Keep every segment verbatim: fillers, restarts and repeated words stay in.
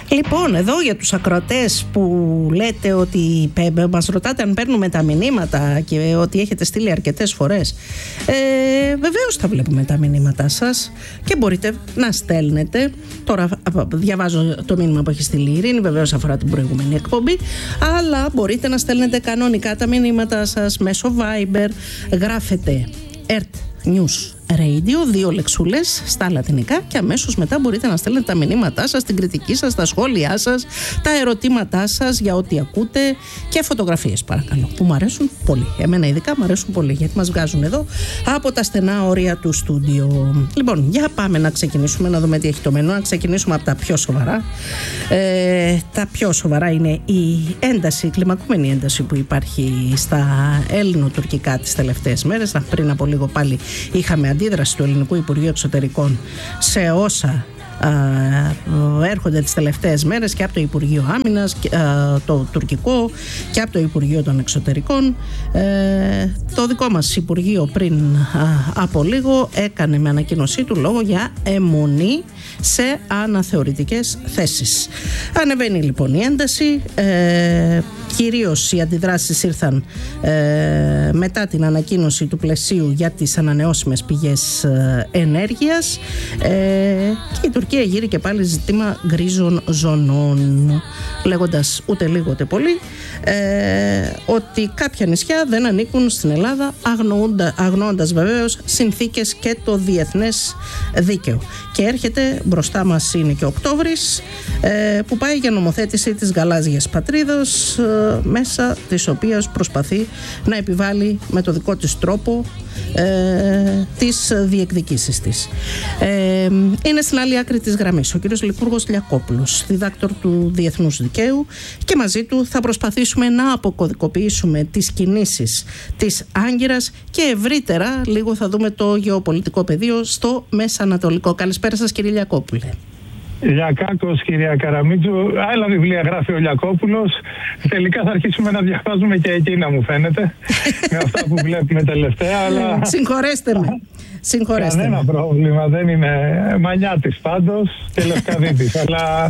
Λοιπόν, εδώ για τους ακροατές που λέτε ότι μας ρωτάτε αν παίρνουμε τα μηνύματα και ότι έχετε στείλει αρκετές φορές, ε, βεβαίως θα βλέπουμε τα μηνύματά σας και μπορείτε να στέλνετε. Τώρα διαβάζω το μήνυμα που έχει στείλει η Ειρήνη, βεβαίως αφορά την προηγούμενη εκπομπή, αλλά μπορείτε να στέλνετε κανονικά τα μηνύματά σας μέσω Viber. Γράφετε Earth News Radio, δύο λεξούλες στα λατινικά, και αμέσως μετά μπορείτε να στέλνετε τα μηνύματά σας, την κριτική σας, τα σχόλιά σας, τα ερωτήματά σας για ό,τι ακούτε και φωτογραφίες, παρακαλώ, που μου αρέσουν πολύ. Εμένα ειδικά μου αρέσουν πολύ, γιατί μας βγάζουν εδώ από τα στενά όρια του στούντιο. Λοιπόν, για πάμε να ξεκινήσουμε, να δούμε τι έχει το μενού. Να ξεκινήσουμε από τα πιο σοβαρά. Ε, τα πιο σοβαρά είναι η ένταση, η κλιμακούμενη ένταση που υπάρχει στα ελληνοτουρκικά τις τελευταίες μέρες. Πριν από λίγο πάλι είχαμε αντίδραση του Ελληνικού Υπουργείου Εξωτερικών σε όσα Uh, έρχονται τις τελευταίες μέρες και από το Υπουργείο Άμυνας, uh, το τουρκικό, και από το Υπουργείο των Εξωτερικών. Uh, το δικό μας Υπουργείο πριν uh, από λίγο έκανε με ανακοίνωσή του λόγο για αιμονή σε αναθεωρητικές θέσεις. Ανεβαίνει λοιπόν η ένταση. Uh, κυρίως οι αντιδράσεις ήρθαν uh, μετά την ανακοίνωση του πλαισίου για τις ανανεώσιμες πηγές uh, ενέργειας, uh, και η Τουρκία γύρει και πάλι ζήτημα γκρίζων ζωνών, λέγοντας ούτε λίγο ούτε πολύ ε, ότι κάποια νησιά δεν ανήκουν στην Ελλάδα, αγνοούντα, αγνοώντας βεβαίως συνθήκες και το διεθνές δίκαιο. Και έρχεται μπροστά μας, είναι και Οκτώβρης, ε, που πάει για νομοθέτηση της γαλάζιας πατρίδος, ε, μέσα της οποίας προσπαθεί να επιβάλλει με το δικό της τρόπο Ε, τις διεκδικήσεις της. Ε, είναι στην άλλη άκρη της γραμμής ο κύριος Λικούργος Λιακόπουλος, διδάκτορ του Διεθνούς Δικαίου, και μαζί του θα προσπαθήσουμε να αποκωδικοποιήσουμε τις κινήσεις της Άγκυρας και ευρύτερα λίγο θα δούμε το γεωπολιτικό πεδίο στο Μεσανατολικό. Καλησπέρα σας, κύριε Λιακόπουλε. Λιακάκος, κυρία Καραμίτσου. Άλλα βιβλία γράφει ο Λιακόπουλος. Τελικά θα αρχίσουμε να διαβάζουμε και εκείνα, μου φαίνεται, με αυτά που βλέπουμε τελευταία. Αλλά... Συγχωρέστε με. Συγχωρέστε Κανένα με. πρόβλημα, δεν είναι μανιάτης πάντως και λευκαδίτης. αλλά,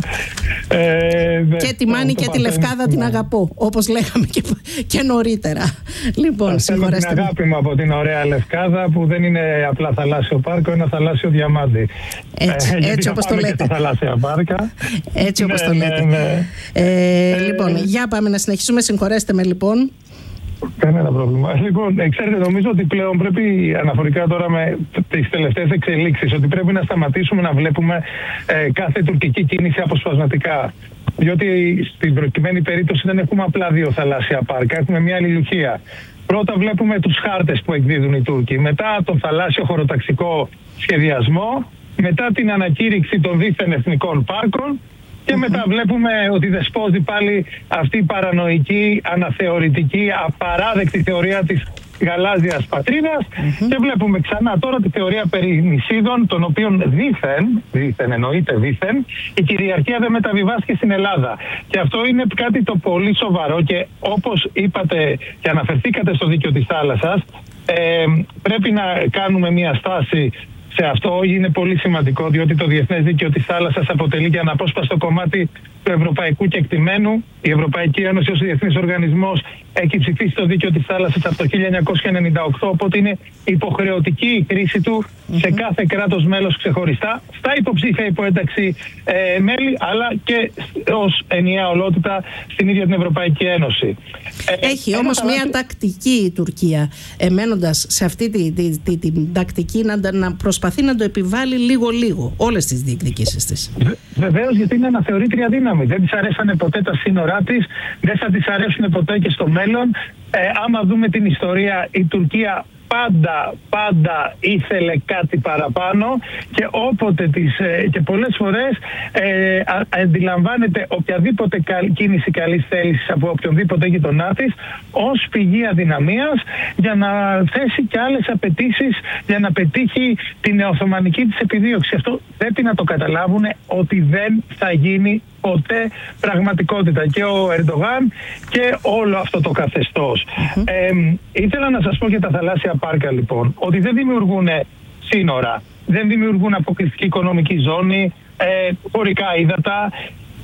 ε, και τη Μάνη και τη Λευκάδα την αγαπώ, όπως λέγαμε και, και νωρίτερα. Λοιπόν, συγχωρέστε με. Την αγάπη μου από την ωραία Λευκάδα, που δεν είναι απλά θαλάσσιο πάρκο, είναι θαλάσσιο διαμάντι. Έτσι, ε, έτσι όπως το λέτε. Πάρκα. Έτσι όπως ναι, το λέτε. Ναι, ναι. Ε, ε, λοιπόν, για πάμε να συνεχίσουμε. Συγχωρέστε με λοιπόν. Κανένα πρόβλημα. Λοιπόν, ξέρετε, νομίζω ότι πλέον πρέπει, αναφορικά τώρα με τις τελευταίες εξελίξεις, ότι πρέπει να σταματήσουμε να βλέπουμε ε, κάθε τουρκική κίνηση αποσπασματικά. Διότι στην προκειμένη περίπτωση δεν έχουμε απλά δύο θαλάσσια πάρκα, έχουμε μια αλληλουχία. Πρώτα βλέπουμε τους χάρτες που εκδίδουν οι Τούρκοι, μετά τον θαλάσσιο χωροταξικό σχεδιασμό, μετά την ανακήρυξη των δίθεν εθνικών πάρκων, και μετά βλέπουμε ότι δεσπόζει πάλι αυτή η παρανοϊκή, αναθεωρητική, απαράδεκτη θεωρία της γαλάζιας πατρίδας, mm-hmm. και βλέπουμε ξανά τώρα τη θεωρία περί νησίδων, των οποίων δίθεν, δίθεν εννοείται δίθεν, η κυριαρχία δεν μεταβιβάστηκε στην Ελλάδα. Και αυτό είναι κάτι το πολύ σοβαρό, και όπως είπατε και αναφερθήκατε στο δίκαιο της θάλασσας, ε, πρέπει να κάνουμε μια στάση σε αυτό. Είναι πολύ σημαντικό, διότι το Διεθνές Δίκαιο της Θάλασσας αποτελεί και αναπόσπαστο κομμάτι του ευρωπαϊκού κεκτημένου. Η Ευρωπαϊκή Ένωση ως διεθνής οργανισμός έχει ψηφίσει το Δίκαιο της Θάλασσας από το χίλια εννιακόσια ενενήντα οκτώ, οπότε είναι υποχρεωτική η κρίση του mm-hmm. σε κάθε κράτος μέλος ξεχωριστά, στα υποψήφια υποένταξη ε, μέλη, αλλά και ως ενιαία ολότητα στην ίδια την Ευρωπαϊκή Ένωση. Έχει ε, όμως μια θαλάσσιο... τακτική η Τουρκία, εμένοντας σε αυτή την τη, τη, τη, τη τακτική, να, να προσπαθεί να το επιβάλλει λίγο-λίγο όλες τις διεκδικήσεις της. Βε, βεβαίως, γιατί είναι αναθεωρήτρια δύναμη. Δεν της αρέσανε ποτέ τα σύνορά της, δεν θα της αρέσουν ποτέ και στο μέλλον. Ε, άμα δούμε την ιστορία, η Τουρκία πάντα, πάντα ήθελε κάτι παραπάνω, και όποτε τις, ε, και πολλές φορές ε, α, αντιλαμβάνεται οποιαδήποτε καλ, κίνηση καλής θέλησης από οποιονδήποτε γειτονά της ως πηγή αδυναμίας, για να θέσει και άλλες απαιτήσεις για να πετύχει την νεοοθωμανική της επιδίωξη. Αυτό πρέπει να το καταλάβουν, ότι δεν θα γίνει ποτέ πραγματικότητα, και ο Ερντογάν και όλο αυτό το καθεστώς. Mm-hmm. Ε, ήθελα να σας πω για τα θαλάσσια πάρκα, λοιπόν, ότι δεν δημιουργούν σύνορα, δεν δημιουργούν αποκλειστική οικονομική ζώνη, ε, χωρικά ύδατα.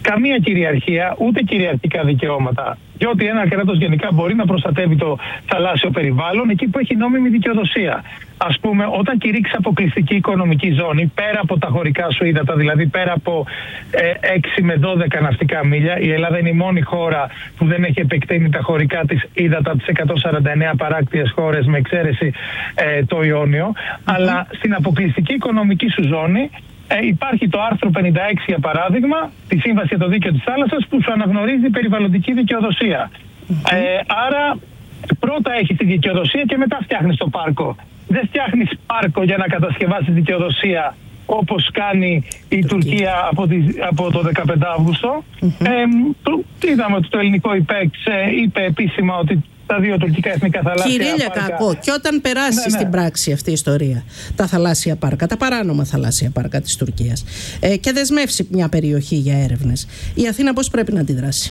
καμία κυριαρχία, ούτε κυριαρχικά δικαιώματα. Διότι ένα κράτος γενικά μπορεί να προστατεύει το θαλάσσιο περιβάλλον εκεί που έχει νόμιμη δικαιοδοσία. Ας πούμε, όταν κηρύξει αποκλειστική οικονομική ζώνη, πέρα από τα χωρικά σου ύδατα, δηλαδή πέρα από ε, έξι με δώδεκα ναυτικά μίλια, η Ελλάδα είναι η μόνη χώρα που δεν έχει επεκτείνει τα χωρικά της ύδατα από τις εκατόν σαράντα εννέα παράκτιες χώρες, με εξαίρεση ε, το Ιόνιο. Mm-hmm. Αλλά στην αποκλειστική οικονομική σου ζώνη Ε, υπάρχει το άρθρο πενήντα έξι, για παράδειγμα, τη Σύμβαση για το Δίκαιο της Θάλασσας, που σου αναγνωρίζει περιβαλλοντική δικαιοδοσία. Mm-hmm. Ε, άρα πρώτα έχεις τη δικαιοδοσία και μετά φτιάχνεις το πάρκο. Δεν φτιάχνεις πάρκο για να κατασκευάσεις δικαιοδοσία, όπως κάνει η Τουρκία από, τη, από το δεκαπέντε Αυγούστου. Mm-hmm. Ε, το, είδαμε ότι το ελληνικό ΙΠΕΞ είπε επίσημα ότι τα δύο τουρκικά εθνικά θαλάσσια Κυρία πάρκα... Κακό, και όταν περάσει ναι, ναι. στην πράξη αυτή η ιστορία, τα θαλάσσια πάρκα, τα παράνομα θαλάσσια πάρκα της Τουρκίας, ε, και δεσμεύσει μια περιοχή για έρευνες, η Αθήνα πώς πρέπει να αντιδράσει?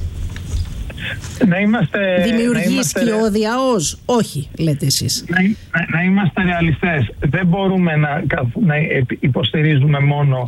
Να είμαστε... Δημιουργεί να είμαστε... σκιώδια ως? Όχι, λέτε εσείς. Να, να, να είμαστε ρεαλιστές. Δεν μπορούμε να, να υποστηρίζουμε μόνο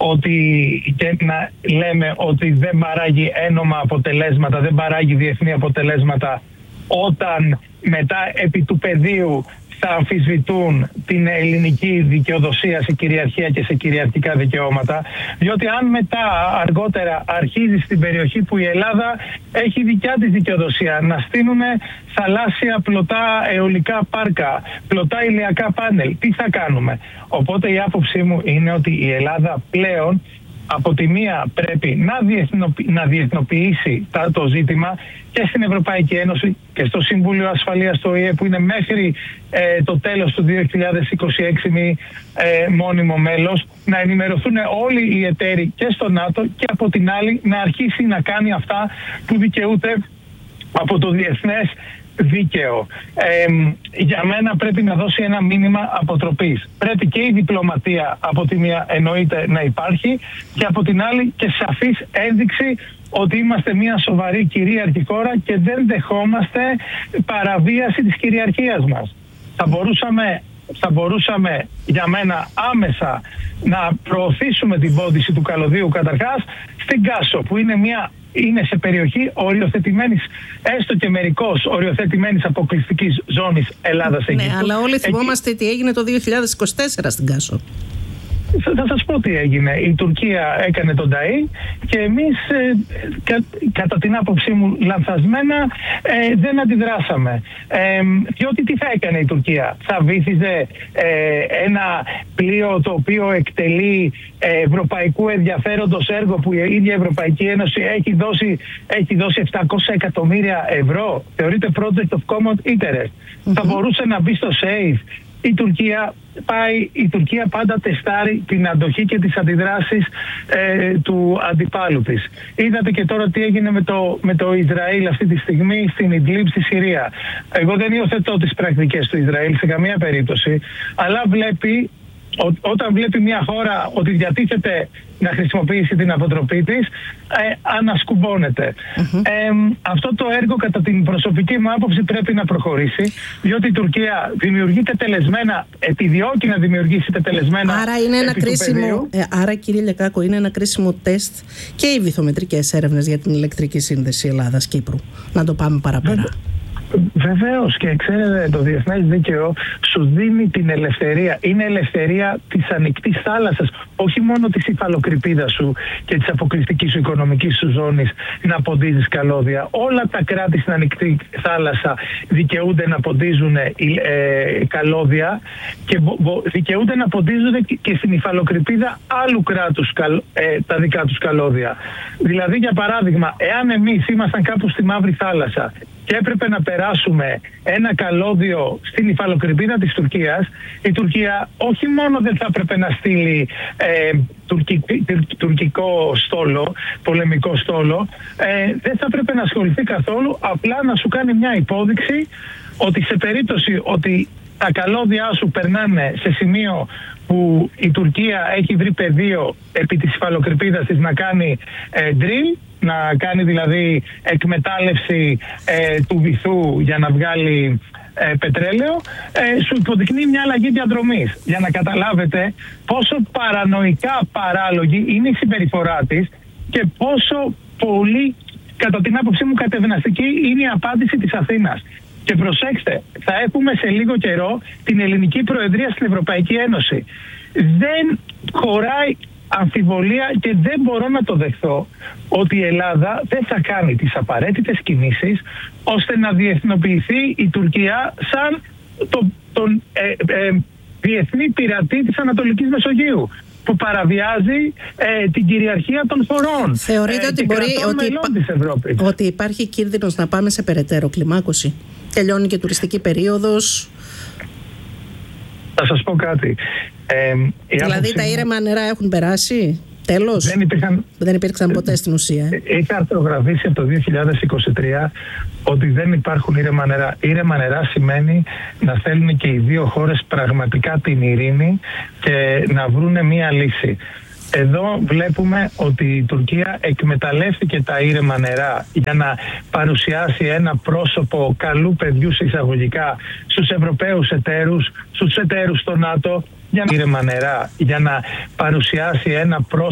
ότι και να λέμε ότι δεν παράγει ένομα αποτελέσματα, δεν παράγει διεθνή αποτελέσματα, όταν μετά επί του πεδίου θα αμφισβητούν την ελληνική δικαιοδοσία σε κυριαρχία και σε κυριαρχικά δικαιώματα. Διότι αν μετά αργότερα αρχίζει στην περιοχή που η Ελλάδα έχει δικιά της δικαιοδοσία να στείλουν θαλάσσια πλωτά αιωλικά πάρκα, πλωτά ηλιακά πάνελ, τι θα κάνουμε? Οπότε η άποψή μου είναι ότι η Ελλάδα πλέον από τη μία πρέπει να, διεθνοποιη, να διεθνοποιήσει το ζήτημα και στην Ευρωπαϊκή Ένωση και στο Συμβούλιο Ασφαλείας του Ο Η Ε, που είναι μέχρι ε, το τέλος του δύο χιλιάδες είκοσι έξι μη ε, μόνιμο μέλος, να ενημερωθούν όλοι οι εταίροι και στο ΝΑΤΟ, και από την άλλη να αρχίσει να κάνει αυτά που δικαιούται από το διεθνές δίκαιο. Ε, για μένα πρέπει να δώσει ένα μήνυμα αποτροπής. Πρέπει και η διπλωματία από τη μία εννοείται να υπάρχει, και από την άλλη και σαφής ένδειξη ότι είμαστε μια σοβαρή κυρίαρχη χώρα και δεν δεχόμαστε παραβίαση της κυριαρχίας μας. Θα μπορούσαμε, θα μπορούσαμε για μένα άμεσα να προωθήσουμε την πόντιση του καλωδίου καταρχάς στην Κάσο, που είναι μια είναι σε περιοχή οριοθετημένης, έστω και μερικώς οριοθετημένης αποκλειστικής ζώνης Ελλάδας-Αιγύπτου. Ναι, αλλά όλοι θυμόμαστε Εκεί... τι έγινε το δύο χιλιάδες είκοσι τέσσερα στην Κάσο. Θα σας πω τι έγινε. Η Τουρκία έκανε τον ΤΑΗ και εμείς ε, κα, κατά την άποψή μου λανθασμένα ε, δεν αντιδράσαμε. Ε, διότι τι θα έκανε η Τουρκία? Θα βύθιζε ε, ένα πλοίο το οποίο εκτελεί ε, ευρωπαϊκού ενδιαφέροντος έργο που η ίδια Ευρωπαϊκή Ένωση έχει δώσει, έχει δώσει επτακόσια εκατομμύρια ευρώ. Θεωρείται project of common interest. Mm-hmm. Θα μπορούσε να μπει στο SAFE. Η Τουρκία πάει, η Τουρκία πάντα τεστάρει την αντοχή και τις αντιδράσεις ε, του αντιπάλου της. Είδατε και τώρα τι έγινε με το, με το Ισραήλ αυτή τη στιγμή στην Ιντλίμπ, στη Συρία. Εγώ δεν υιοθετώ τις πρακτικές του Ισραήλ σε καμία περίπτωση, αλλά βλέπει, ό, όταν βλέπει μια χώρα ότι διατίθεται να χρησιμοποιήσει την αποτροπή της, ε, ανασκουμπώνεται. Mm-hmm. Ε, αυτό το έργο κατά την προσωπική μου άποψη πρέπει να προχωρήσει, διότι η Τουρκία δημιουργεί τετελεσμένα, επιδιώκει να δημιουργήσει τετελεσμένα. Άρα, είναι ένα κρίσιμο, ε, άρα κύριε Λεκάκο, είναι ένα κρίσιμο τεστ και οι βυθομετρικές έρευνες για την ηλεκτρική σύνδεση Ελλάδας-Κύπρου. Να το πάμε παραπέρα. Βεβαίως, και ξέρετε, το διεθνές δίκαιο σου δίνει την ελευθερία. Είναι ελευθερία της ανοιχτής θάλασσας, όχι μόνο της υφαλοκρηπίδας σου και της αποκλειστικής σου οικονομικής σου ζώνης να ποντίζεις καλώδια. Όλα τα κράτη στην ανοιχτή θάλασσα δικαιούνται να ποντίζουν ε, καλώδια και δικαιούνται να ποντίζουν και στην υφαλοκρηπίδα άλλου κράτους ε, τα δικά τους καλώδια. Δηλαδή, για παράδειγμα, εάν εμείς ήμασταν κάπου στη Μαύρη Θάλασσα και έπρεπε να περάσουμε ένα καλώδιο στην υφαλοκρηπίδα της Τουρκίας, η Τουρκία όχι μόνο δεν θα έπρεπε να στείλει ε, τουρκι, τουρκικό στόλο, πολεμικό στόλο, ε, δεν θα έπρεπε να ασχοληθεί καθόλου, απλά να σου κάνει μια υπόδειξη ότι σε περίπτωση ότι τα καλώδια σου περνάνε σε σημείο που η Τουρκία έχει βρει πεδίο επί της υφαλοκρηπίδας της να κάνει ε, drill, να κάνει δηλαδή εκμετάλλευση ε, του βυθού για να βγάλει ε, πετρέλαιο, ε, σου υποδεικνύει μια αλλαγή διαδρομής. Για να καταλάβετε πόσο παρανοϊκά παράλογη είναι η συμπεριφορά της και πόσο πολύ, κατά την άποψή μου, κατευναστική είναι η απάντηση της Αθήνας. Και προσέξτε, θα έχουμε σε λίγο καιρό την ελληνική προεδρία στην Ευρωπαϊκή Ένωση. Δεν χωράει αμφιβολία και δεν μπορώ να το δεχθώ ότι η Ελλάδα δεν θα κάνει τις απαραίτητες κινήσεις ώστε να διεθνοποιηθεί η Τουρκία σαν το, τον ε, ε, διεθνή πειρατή της Ανατολικής Μεσογείου, που παραβιάζει ε, την κυριαρχία των χωρών. Θεωρείτε ε, ότι, μπορεί, ότι, υπά... ότι υπάρχει κίνδυνος να πάμε σε περαιτέρω κλιμάκωση? Τελειώνει και τουριστική περίοδος. Θα σας πω κάτι. Ε, δηλαδή τα ήρεμα νερά έχουν περάσει? Τέλος. Δεν υπήρχαν, δεν υπήρξαν ποτέ στην ουσία. Ε. Είχα αρθρογραφήσει από το δύο χιλιάδες είκοσι τρία ότι δεν υπάρχουν ήρεμα νερά. Ήρεμα νερά σημαίνει να θέλουν και οι δύο χώρες πραγματικά την ειρήνη και να βρούνε μία λύση. Εδώ βλέπουμε ότι η Τουρκία εκμεταλλεύτηκε τα ήρεμα νερά για να παρουσιάσει ένα πρόσωπο καλού παιδιού εισαγωγικά στους Ευρωπαίους εταίρους, στους εταίρους στο ΝΑΤΟ, για να ήρεμα νερά, για να παρουσιάσει ένα πρόσωπο